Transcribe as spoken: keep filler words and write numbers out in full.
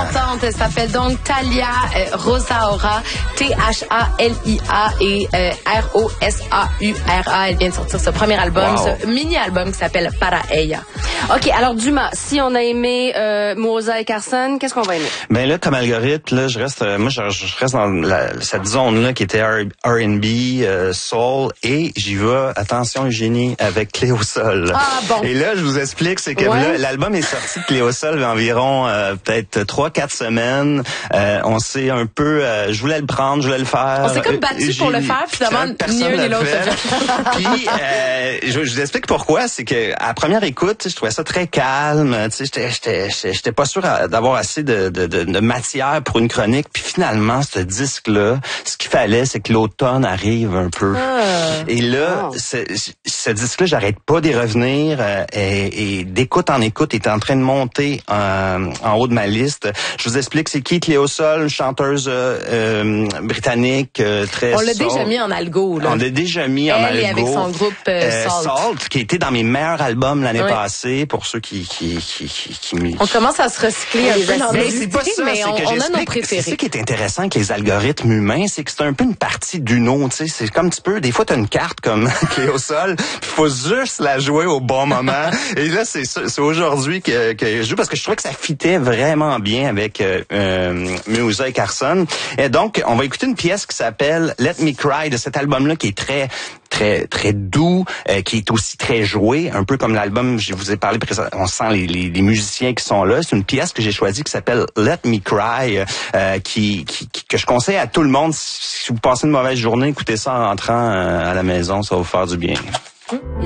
chantante s'appelle donc Thalia euh, Rosaura, T H A L I A et euh, R O S A U R A. Elle vient de sortir ce premier album, wow. ce mini-album qui s'appelle Para Ella. OK, alors Dumas, si on a aimé euh, Morosa et Carson, qu'est-ce qu'on va aimer? Ben là, comme algorithme, là, je reste, euh, moi, je, je reste dans la, cette zone-là qui était R and B, euh, soul, et j'y vais, attention Eugénie, avec Cléosol. Ah bon. Et là, je vous explique, c'est que ouais. là, l'album est sorti de Cléosol il y a environ euh, peut-être trois, quatre semaines. Euh, on s'est un peu, euh, je voulais le prendre, je voulais le faire. On s'est comme battu pour le faire, puis finalement, ni un ni l'autre. Puis, euh, je, je vous explique pourquoi, c'est que à première écoute, je trouvais ça très calme, tu sais, j'étais, j'étais, j'étais pas sûr d'avoir assez de, de, de, de matière pour une chronique. Puis finalement, ce disque-là, ce qu'il fallait, c'est que l'automne arrive un peu. Ah. Et là, oh. ce, ce disque-là, j'arrête pas d'y revenir euh, et, et d'écoute en écoute, est en train de monter euh, en haut de ma liste. Je vous explique, c'est qui Cléosol, une chanteuse euh, euh, britannique euh, très. On l'a soul. déjà mis en algo, là. On l'a déjà mis Elle en algo. Elle et avec son groupe euh, euh, Salt. Salt, qui était dans mes meilleurs albums l'année oui. passée, pour ceux qui qui qui qui, qui, qui On commence à se recycler un peu dans nos mais c'est idées, pas ça, mais on, que on a nos préférés. C'est ça qui est intéressant avec les algorithmes humains, c'est que c'est un peu une partie d'Uno, tu sais, c'est comme un petit peu, des fois t'as une carte comme Cléosol, il faut juste la jouer au bon moment. Et là, c'est c'est aujourd'hui que, que je joue parce que je trouvais que ça fitait vraiment bien avec euh, euh, Morosa et Carson. Et donc, on va écouter une pièce qui s'appelle Let Me Cry de cet album-là qui est très très très doux, euh, qui est aussi très joué, un peu comme l'album, je vous ai parlé précédemment, on sent les, les, les musiciens qui sont là. C'est une pièce que j'ai choisie qui s'appelle Let Me Cry, euh, qui, qui, qui que je conseille à tout le monde. Si vous passez une mauvaise journée, écoutez ça en rentrant euh, à la maison, ça va vous faire du bien.